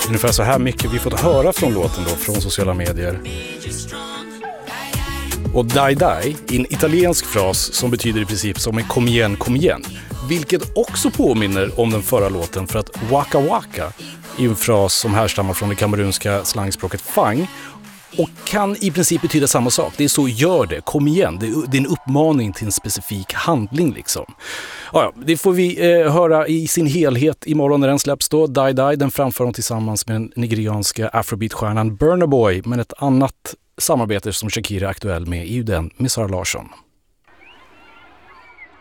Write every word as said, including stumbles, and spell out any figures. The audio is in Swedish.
Ungefär så här mycket vi fått höra från låten då, från sociala medier. Och Die Die, en italiensk fras som betyder i princip som en kom igen, kom igen. Vilket också påminner om den förra låten, för att Waka Waka är en fras som härstammar från det kamerunska slangspråket fang och kan i princip betyda samma sak. Det är så, gör det, kom igen. Det är en uppmaning till en specifik handling liksom. Ja, det får vi eh, höra i sin helhet imorgon när den släpps då. Die Die, den framför de tillsammans med den nigerianska afrobeat-stjärnan Burna Boy, men ett annat samarbete som Shakira är aktuell med är ju den med Sara Larsson.